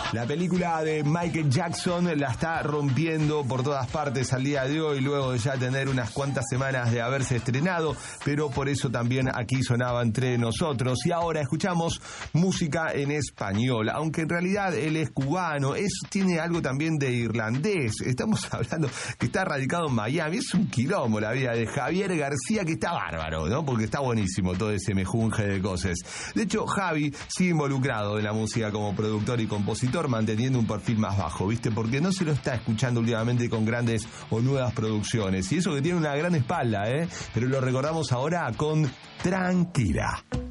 La película de Michael Jackson la está rompiendo por todas partes al día de hoy, luego de ya tener unas cuantas semanas de haberse estrenado, pero por eso también aquí sonaba Entre Nosotros. Y ahora escuchamos música en español, aunque en realidad él es cubano, tiene algo también de irlandés. Estamos hablando que está radicado en Miami, es un quilombo la vida de Javier García, que está bárbaro, ¿no? Porque está buenísimo todo ese mejunje de cosas. De hecho, Javi sigue involucrado en la música como productor y compositor, manteniendo un perfil más bajo, ¿viste? Porque no se lo está escuchando últimamente con grandes o nuevas producciones. Y eso que tiene una gran espalda, ¿eh? Pero lo recordamos ahora con Tranquila.